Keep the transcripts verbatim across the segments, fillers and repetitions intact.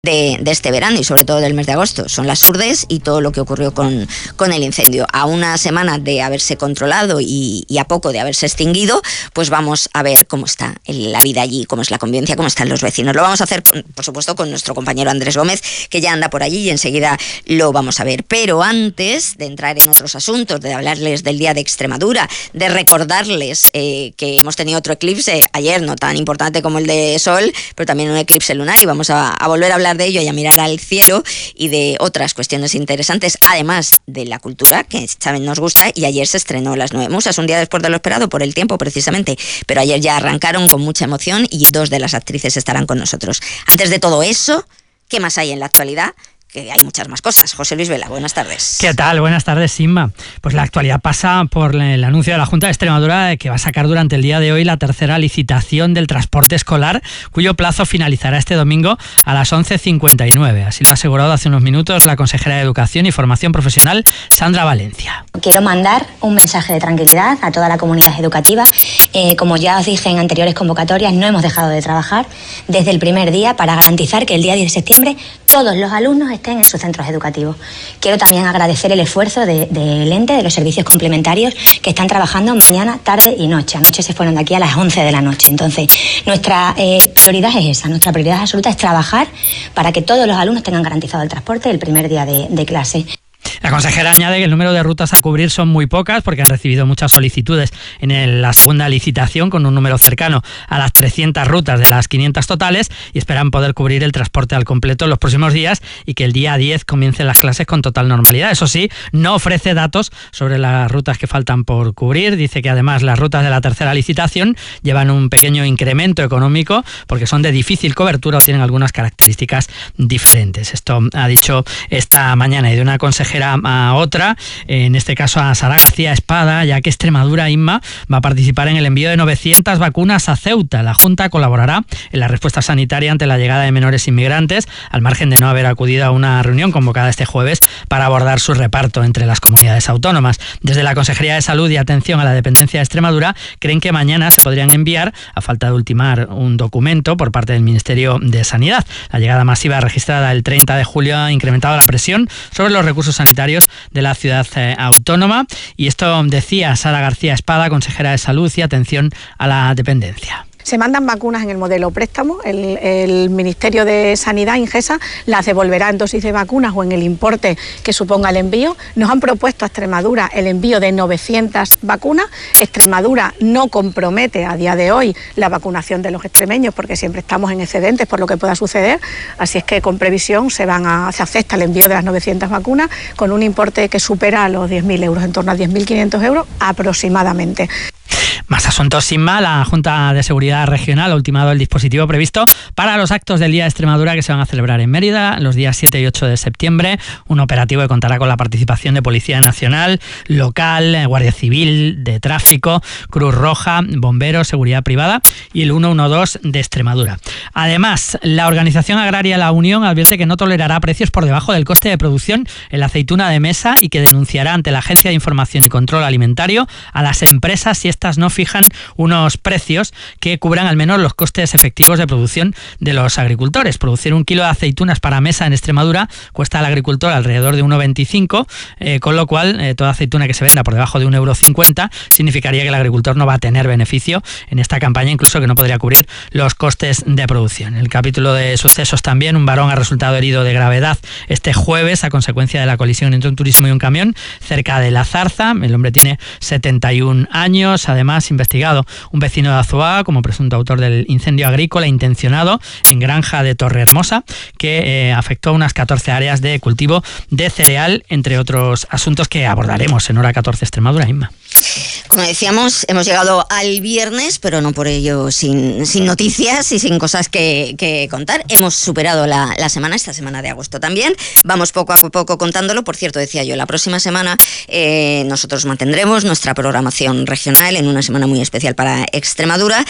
De, de este verano y sobre todo del mes de agosto. Son las urdes y todo lo que ocurrió con, con el incendio. A una semana de haberse controlado y, y a poco de haberse extinguido, pues vamos a ver cómo está la vida allí, cómo es la convivencia, cómo están los vecinos. Lo vamos a hacer, por supuesto, con nuestro compañero Andrés Gómez, que ya anda por allí y enseguida lo vamos a ver. Pero antes de entrar en otros asuntos, de hablarles del Día de Extremadura, de recordarles eh, que hemos tenido otro eclipse ayer, no tan importante como el de Sol, pero también un eclipse lunar, y vamos a, a volver a hablar de ello y a mirar al cielo y de otras cuestiones interesantes, además de la cultura, que saben nos gusta, y ayer se estrenó Las Nueve Musas, un día después de lo esperado por el tiempo precisamente, pero ayer ya arrancaron con mucha emoción y dos de las actrices estarán con nosotros. Antes de todo eso, ¿qué más hay en la actualidad? Que hay muchas más cosas. José Luis Vela, buenas tardes. ¿Qué tal? Buenas tardes, Inma. Pues la actualidad pasa por el anuncio de la Junta de Extremadura de que va a sacar durante el día de hoy la tercera licitación del transporte escolar, cuyo plazo finalizará este domingo a las once cincuenta y nueve. Así lo ha asegurado hace unos minutos la consejera de Educación y Formación Profesional, Sandra Valencia. Quiero mandar un mensaje de tranquilidad a toda la comunidad educativa. Eh, como ya os dije en anteriores convocatorias, no hemos dejado de trabajar desde el primer día para garantizar que el día diez de septiembre todos los alumnos estén en sus centros educativos. Quiero también agradecer el esfuerzo del de, de ente, de los servicios complementarios que están trabajando mañana, tarde y noche. Anoche se fueron de aquí a las once de la noche. Entonces, nuestra eh, prioridad es esa, nuestra prioridad absoluta es trabajar para que todos los alumnos tengan garantizado el transporte el primer día de, de clase. La consejera añade que el número de rutas a cubrir son muy pocas porque han recibido muchas solicitudes en el, la segunda licitación, con un número cercano a las trescientas rutas de las quinientas totales, y esperan poder cubrir el transporte al completo en los próximos días y que el día diez comiencen las clases con total normalidad. Eso sí, no ofrece datos sobre las rutas que faltan por cubrir. Dice que además las rutas de la tercera licitación llevan un pequeño incremento económico porque son de difícil cobertura o tienen algunas características diferentes. Esto ha dicho esta mañana, y de una consejera a otra, en este caso a Sara García Espada, ya que Extremadura, Inma, va a participar en el envío de novecientas vacunas a Ceuta. La Junta colaborará en la respuesta sanitaria ante la llegada de menores inmigrantes, al margen de no haber acudido a una reunión convocada este jueves para abordar su reparto entre las comunidades autónomas. Desde la Consejería de Salud y Atención a la Dependencia de Extremadura creen que mañana se podrían enviar, a falta de ultimar un documento por parte del Ministerio de Sanidad. La llegada masiva registrada el treinta de julio ha incrementado la presión sobre los recursos sanitarios de la ciudad eh, autónoma, y esto decía Sara García Espada, consejera de Salud y Atención a la Dependencia. Se mandan vacunas en el modelo préstamo, el, el Ministerio de Sanidad, Ingesa, las devolverá en dosis de vacunas o en el importe que suponga el envío. Nos han propuesto a Extremadura el envío de novecientas vacunas. Extremadura no compromete a día de hoy la vacunación de los extremeños porque siempre estamos en excedentes por lo que pueda suceder, así es que con previsión se, van a, se acepta el envío de las novecientas vacunas con un importe que supera los diez mil euros, en torno a diez mil quinientos euros aproximadamente. Más asuntos, sin más. La Junta de Seguridad Regional ha ultimado el dispositivo previsto para los actos del Día de Extremadura que se van a celebrar en Mérida los días siete y ocho de septiembre. Un operativo que contará con la participación de Policía Nacional, local, Guardia Civil, de Tráfico, Cruz Roja, Bomberos, Seguridad Privada y el ciento doce de Extremadura. Además, la Organización Agraria La Unión advierte que no tolerará precios por debajo del coste de producción en la aceituna de mesa y que denunciará ante la Agencia de Información y Control Alimentario a las empresas si estas no fijan unos precios que cubran al menos los costes efectivos de producción de los agricultores. Producir un kilo de aceitunas para mesa en Extremadura cuesta al agricultor alrededor de uno veinticinco, eh, con lo cual eh, toda aceituna que se venda por debajo de un euro cincuenta significaría que el agricultor no va a tener beneficio en esta campaña, incluso que no podría cubrir los costes de producción. En el capítulo de sucesos también, un varón ha resultado herido de gravedad este jueves a consecuencia de la colisión entre un turismo y un camión cerca de La Zarza. El hombre tiene setenta y un años. Además, investigado un vecino de Azuaga como presunto autor del incendio agrícola intencionado en Granja de Torrehermosa, que eh, afectó a unas catorce áreas de cultivo de cereal, entre otros asuntos que abordaremos en Hora catorce Extremadura, Inma. Como decíamos, hemos llegado al viernes, pero no por ello sin, sin noticias y sin cosas que, que contar. Hemos superado la, la semana, esta semana de agosto también. Vamos poco a poco contándolo. Por cierto, decía yo, la próxima semana eh, nosotros mantendremos nuestra programación regional en una semana muy especial para Extremadura.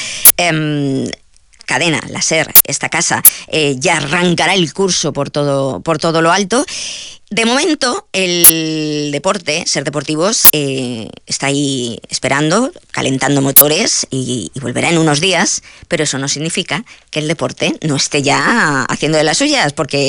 Eh, Cadena, la SER, esta casa, eh, ya arrancará el curso por todo, por todo lo alto. De momento, el deporte, Ser Deportivos, eh, está ahí esperando, calentando motores y, y volverá en unos días, pero eso no significa que el deporte no esté ya haciendo de las suyas, porque